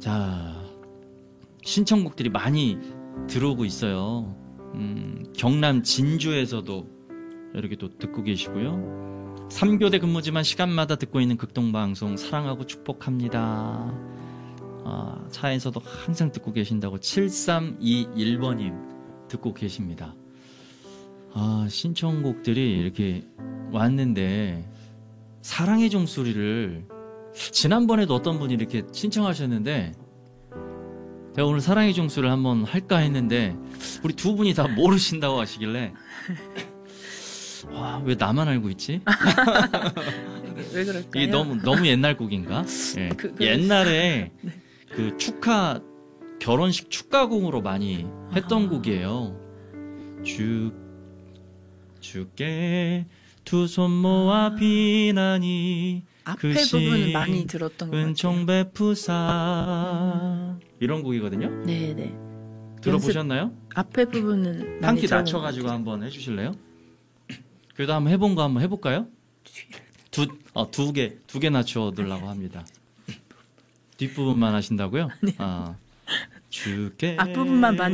자, 신청곡들이 많이 들어오고 있어요. 경남 진주에서도 이렇게 또 듣고 계시고요. 3교대 근무지만 시간마다 듣고 있는 극동방송 사랑하고 축복합니다. 차에서도 항상 듣고 계신다고 7321번님 듣고 계십니다. 신청곡들이 이렇게 왔는데 사랑의 종소리를 지난번에도 어떤 분이 이렇게 신청하셨는데 제가 오늘 사랑의 종소리를 한번 할까 했는데 우리 두 분이 다 모르신다고 하시길래 왜 나만 알고 있지? 왜 그럴까요? 이게 너무 옛날 곡인가? 예. 옛날에 네. 그 결혼식 축가곡으로 많이 했던 곡이에요. 주께 두 손 모아 비나니 앞에 부분은 많이 들었던 것 같아요. 은총 베푸사 이런 곡이거든요. 네네. 들어보셨나요? 앞에 부분은 많이 한 키 낮춰가지고 한번 해주실래요? 그래도 한번 해본 거 한번 해볼까요? 두 개 낮춰두려고 합니다. 뒷부분만 하신다고요? 네. 주께 앞부분만 많이